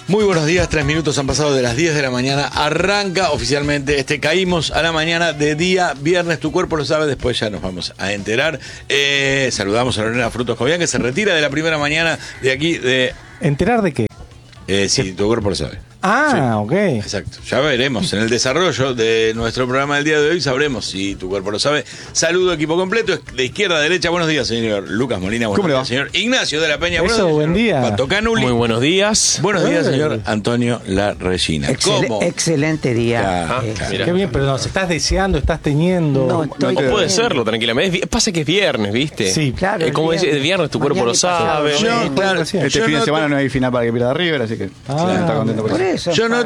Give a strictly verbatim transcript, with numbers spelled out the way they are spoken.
Muy buenos días, tres minutos han pasado de las diez de la mañana. Arranca oficialmente este Caímos a la Mañana de día viernes. Tu cuerpo lo sabe, después ya nos vamos a enterar. Eh, saludamos a Lorena Frutos Jovián, que se retira de la primera mañana de aquí de... ¿Enterar de qué? Eh, si tu cuerpo lo sabe. Ah, Sí, ok. exacto. Ya veremos. En el desarrollo de nuestro programa del día de hoy sabremos si tu cuerpo lo sabe. Saludo equipo completo, de izquierda a derecha. Buenos días, señor Lucas Molina. Buenos ¿Cómo le días, va? señor Ignacio de la Peña. Buenos Eso, días, buen señor día. Pato Canuli. Muy buenos días. Buenos días, Eh. señor Antonio La Regina. Excel- ¿Cómo? Excelente día. Ah, Eh, claro. Mira. Qué bien, pero nos estás deseando, estás teniendo. No, O estoy puede bien. serlo, tranquilamente. Es vi- Pasa que es viernes, ¿viste? Sí, Claro, Eh, como el es es viernes, tu cuerpo Mañana lo y pasado, sabe. ¿no? Yo, Sí, claro, recién. Este yo fin de no semana te- no hay final para que pierda River, así que Ah, está contento por Por eso. eso. Yo no